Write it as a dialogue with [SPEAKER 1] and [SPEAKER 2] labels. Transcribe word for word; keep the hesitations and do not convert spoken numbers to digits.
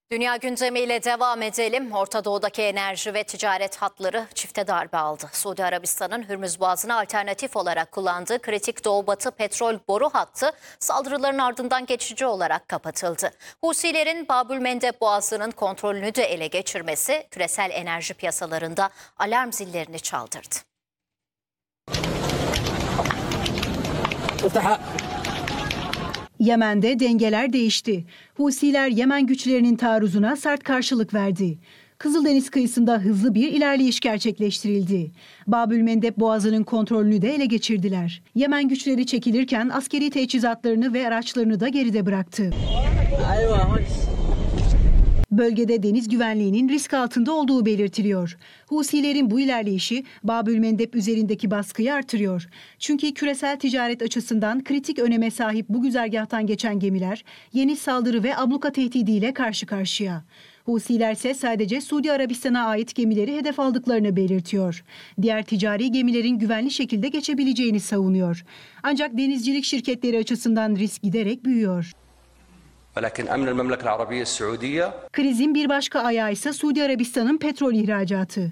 [SPEAKER 1] Dünya gündemiyle devam edelim. Orta Doğu'daki enerji ve ticaret hatları çifte darbe aldı. Suudi Arabistan'ın Hürmüz Boğazı'na alternatif olarak kullandığı kritik Doğu-Batı petrol boru hattı saldırıların ardından geçici olarak kapatıldı. Husilerin Babülmendeb Boğazı'nın kontrolünü de ele geçirmesi küresel enerji piyasalarında alarm zillerini çaldırdı.
[SPEAKER 2] Yemen'de dengeler değişti. Husiler Yemen güçlerinin taarruzuna sert karşılık verdi. Kızıldeniz kıyısında hızlı bir ilerleyiş gerçekleştirildi. Babülmendeb Boğazı'nın kontrolünü de ele geçirdiler. Yemen güçleri çekilirken askeri teçhizatlarını ve araçlarını da geride bıraktı. Bölgede deniz güvenliğinin risk altında olduğu belirtiliyor. Husilerin bu ilerleyişi Babülmendeb üzerindeki baskıyı artırıyor. Çünkü küresel ticaret açısından kritik öneme sahip bu güzergahtan geçen gemiler yeni saldırı ve abluka tehdidiyle karşı karşıya. Husiler ise sadece Suudi Arabistan'a ait gemileri hedef aldıklarını belirtiyor. Diğer ticari gemilerin güvenli şekilde geçebileceğini savunuyor. Ancak denizcilik şirketleri açısından risk giderek büyüyor. Krizin bir başka ayağı ise Suudi Arabistan'ın petrol ihracatı.